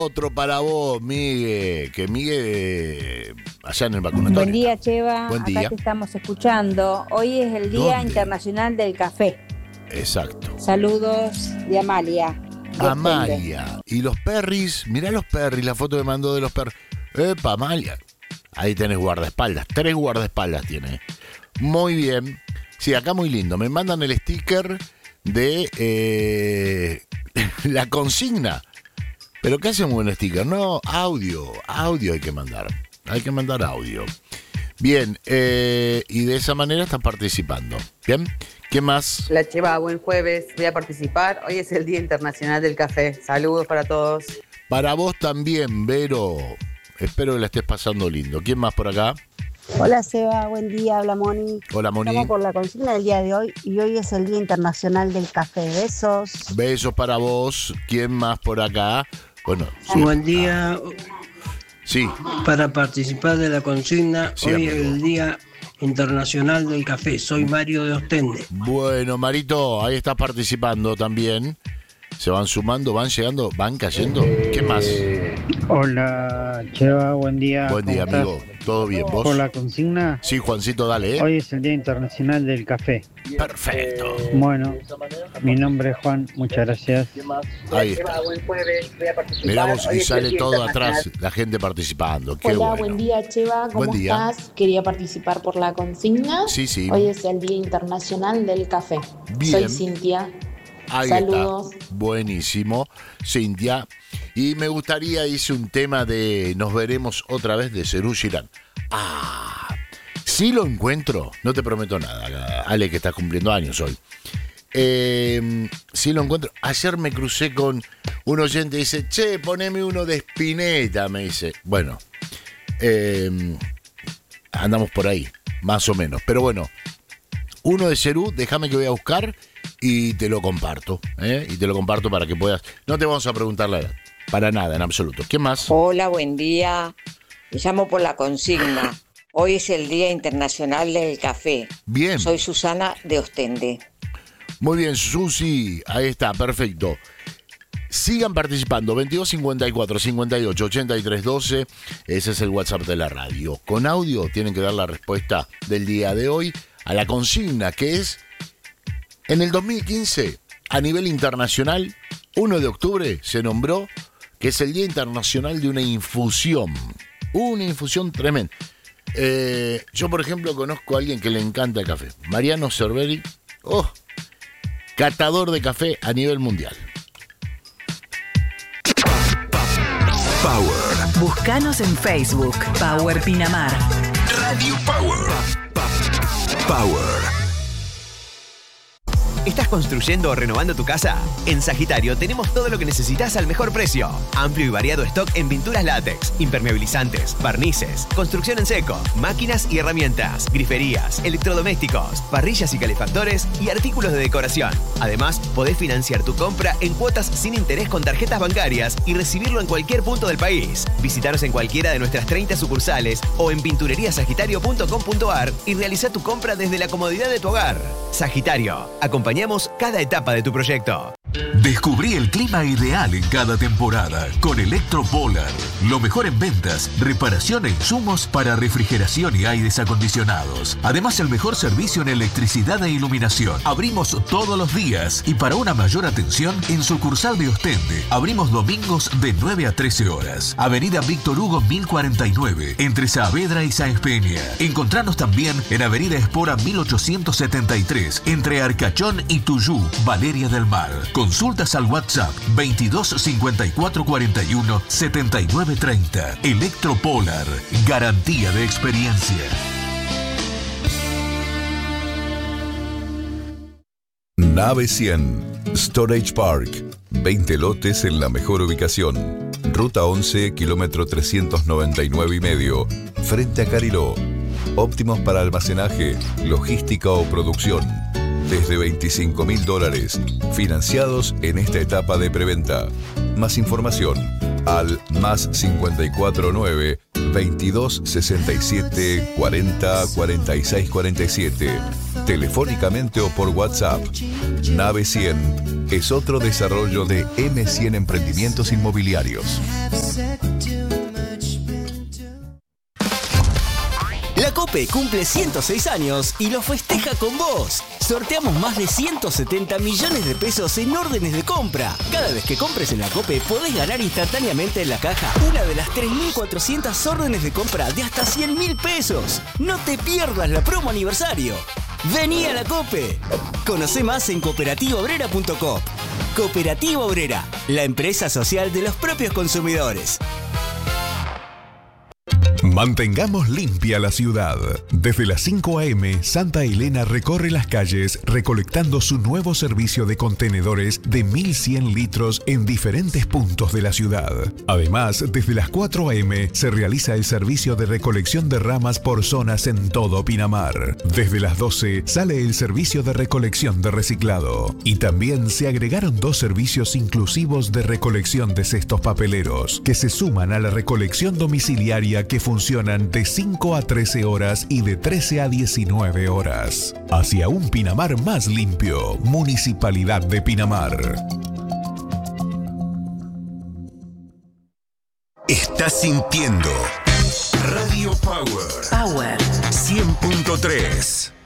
Otro para vos, Miguel, que Miguel allá en el vacunatorio. Buen día, Cheva. Buen Acá día. te estamos escuchando. Hoy es el Día ¿Dónde? Internacional del Café. Exacto. Saludos de Amalia. Amalia. Y los perris, mirá los perris, la foto que mandó de los perris. Epa, Amalia. Ahí tenés guardaespaldas, 3 guardaespaldas tiene. Muy bien. Sí, acá muy lindo. Me mandan el sticker de la consigna. Pero ¿qué hace un buen sticker? No, audio hay que mandar. Hay que mandar audio. Bien, y de esa manera están participando. Bien, ¿qué más? La Cheva, buen jueves, voy a participar. Hoy es el Día Internacional del Café. Saludos para todos. Para vos también, Vero. Espero que la estés pasando lindo. ¿Quién más por acá? Hola Seba, buen día, habla Moni. Hola, Moni. Estamos por la consigna del día de hoy y hoy es el Día Internacional del Café. Besos. Besos para vos. ¿Quién más por acá? Bueno, sí. Buen día. Sí. Para participar de la consigna, Sí, hoy amigo. es el Día Internacional del Café. Soy Mario de Ostende. Bueno, Marito, ahí estás participando también. Se van sumando, van llegando, van cayendo. ¿Qué más? Hola, Cheva, buen día. Buen día, ¿Cómo amigo. ¿Todo bien? ¿Vos? Por la consigna, Sí, Juancito, dale, hoy es el Día Internacional del Café. Perfecto. Bueno, mi nombre es Juan, muchas gracias. Ahí está. Buen jueves, voy a participar. Mirá vos Hoy y es el sale Día todo Internacional. atrás, la gente participando. Qué Hola, bueno. buen día, Cheva. ¿Cómo Buen día. estás? Quería participar por la consigna. Sí, sí. Hoy es el Día Internacional del Café. Bien. Soy Cintia. Ahí Saludos. está. Buenísimo, Cintia. Y me gustaría, hice un tema de Nos veremos otra vez de Serú Girán. Si lo encuentro, no te prometo nada, Ale, que estás cumpliendo años hoy. Si lo encuentro, ayer me crucé con un oyente y dice, che, poneme uno de Spinetta, me dice. Bueno, andamos por ahí, más o menos. Pero bueno, uno de Serú, déjame que voy a buscar y te lo comparto. Y te lo comparto para que puedas. No te vamos a preguntar la edad, para nada, en absoluto. ¿Qué más? Hola, buen día. Me llamo por la consigna. Hoy es el Día Internacional del Café. Bien. Soy Susana de Ostende. Muy bien, Susi, ahí está, perfecto. Sigan participando, 22 54 58 83 12, ese es el WhatsApp de la radio. Con audio tienen que dar la respuesta del día de hoy a la consigna, que es, en el 2015, a nivel internacional, 1 de octubre se nombró que es el Día Internacional de una infusión tremenda. Yo, por ejemplo, conozco a alguien que le encanta el café, Mariano Cervelli, catador de café a nivel mundial. Power. Búscanos en Facebook, Power Pinamar. Radio Power. Power. ¿Estás construyendo o renovando tu casa? En Sagitario tenemos todo lo que necesitas al mejor precio. Amplio y variado stock en pinturas látex, impermeabilizantes, barnices, construcción en seco, máquinas y herramientas, griferías, electrodomésticos, parrillas y calefactores y artículos de decoración. Además, podés financiar tu compra en cuotas sin interés con tarjetas bancarias y recibirlo en cualquier punto del país. Visítanos en cualquiera de nuestras 30 sucursales o en pintureriasagitario.com.ar y realiza tu compra desde la comodidad de tu hogar. Sagitario, acompañamos cada etapa de tu proyecto. Descubrí el clima ideal en cada temporada con Electropolar. Lo mejor en ventas, reparación e insumos para refrigeración y aires acondicionados. Además, el mejor servicio en electricidad e iluminación. Abrimos todos los días y para una mayor atención, en sucursal de Ostende. Abrimos domingos de 9 a 13 horas. Avenida Víctor Hugo 1049, entre Saavedra y Sáenz Peña. Encontranos también en Avenida Espora 1873, entre Arcachón y Tuyú, Valeria del Mar. Consultas al WhatsApp 22 54 41 79 30. Electropolar, garantía de experiencia. Nave 100, Storage Park, 20 lotes en la mejor ubicación. Ruta 11, kilómetro 399 y medio, frente a Cariló. Óptimos para almacenaje, logística o producción. Desde $25.000, financiados en esta etapa de preventa. Más información al más 549 22 67 40 46 47. telefónicamente o por WhatsApp. Nave 100 es otro desarrollo de M100 Emprendimientos Inmobiliarios. La COPE cumple 106 años y lo festeja con vos. Sorteamos más de 170 millones de pesos en órdenes de compra. Cada vez que compres en la COPE podés ganar instantáneamente en la caja una de las 3.400 órdenes de compra de hasta 100.000 pesos. No te pierdas la promo aniversario. Vení a la COPE. Conocé más en cooperativaobrera.com. Cooperativa Obrera, la empresa social de los propios consumidores. Mantengamos limpia la ciudad. Desde las 5 a.m., Santa Elena recorre las calles recolectando su nuevo servicio de contenedores de 1.100 litros en diferentes puntos de la ciudad. Además, desde las 4 a.m. se realiza el servicio de recolección de ramas por zonas en todo Pinamar. Desde las 12 sale el servicio de recolección de reciclado. Y también se agregaron 2 servicios inclusivos de recolección de cestos papeleros, que se suman a la recolección domiciliaria que funcionan de 5 a 13 horas y de 13 a 19 horas. Hacia un Pinamar más limpio. Municipalidad de Pinamar. Estás sintiendo Radio Power. 100.3.